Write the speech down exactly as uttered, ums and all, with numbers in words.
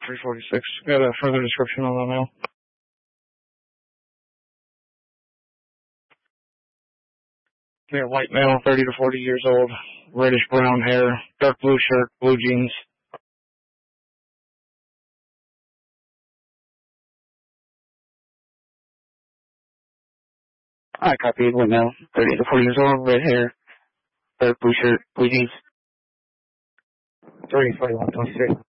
three forty-six. Got a further description on the mail. Yeah, white male, thirty to forty years old, reddish brown hair, dark blue shirt, blue jeans. I copied white male, thirty to forty years old, red hair, dark blue shirt, blue jeans. three forty-one twenty-six.